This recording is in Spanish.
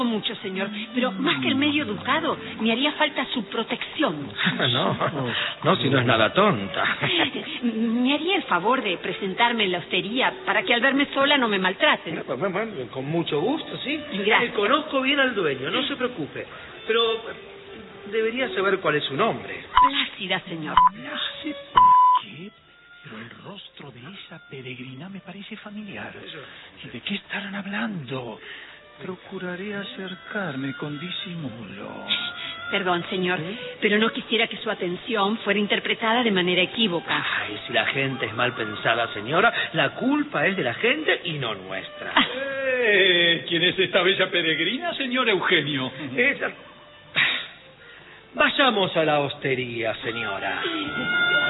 mucho, señor, pero más que el medio educado, me haría falta su protección. No, si no es nada tonta. ¿Me haría el favor de presentarme en la hostería para que al verme sola no me maltraten? Bueno, con mucho gusto, ¿sí? Gracias. Conozco bien al dueño, no se preocupe. Pero debería saber cuál es su nombre. Plácida, señor. No sé por qué, pero el rostro de esa peregrina me parece familiar. ¿Y de qué estarán hablando? Procuraré acercarme con disimulo. Perdón, señor, pero no quisiera que su atención fuera interpretada de manera equívoca. Ay, si la gente es mal pensada, señora, la culpa es de la gente y no nuestra. ¿Quién es esta bella peregrina, señor Eugenio? Vayamos a la hostería, señora.